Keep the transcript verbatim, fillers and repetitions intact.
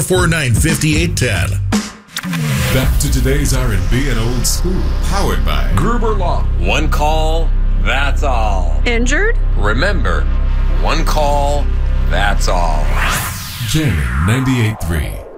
four nine, five eight one zero. Back to today's R and B and old school. Powered by Gruber Law. One call, that's all. Injured? Remember, one call, that's all. Jamming ninety-eight point three.